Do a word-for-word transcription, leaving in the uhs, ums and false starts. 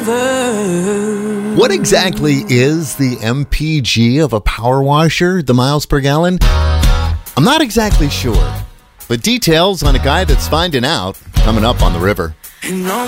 river. What exactly is the M P G of a power washer, the miles per gallon? I'm not exactly sure, but details on a guy that's finding out coming up on The River. And